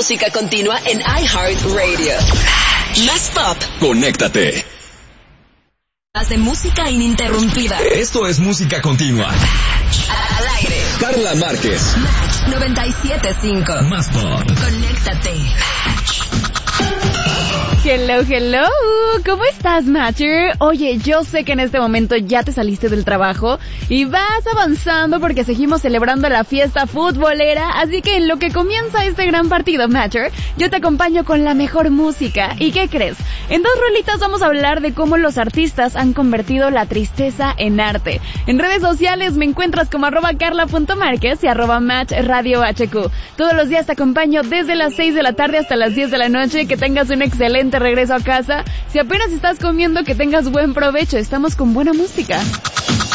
música continua en iHeartRadio. Más pop. Conéctate. De música ininterrumpida. Esto es música continua. Al aire. Carla Márquez. Match 97.5. Más pop. Conéctate. Hello, hello. ¿Cómo estás, Matcher? Oye, yo sé que en este momento ya te saliste del trabajo y vas avanzando porque seguimos celebrando la fiesta futbolera, así que en lo que comienza este gran partido, Matcher, yo te acompaño con la mejor música. ¿Y qué crees? En 2 rolitas vamos a hablar de cómo los artistas han convertido la tristeza en arte. En redes sociales me encuentras como @carla.marquez y @matchradiohq. Todos los días te acompaño desde las 6 de la tarde hasta las 10 de la noche. Que tengas un excelente regreso a casa. Si apenas estás comiendo, que tengas buen provecho. Estamos con buena música.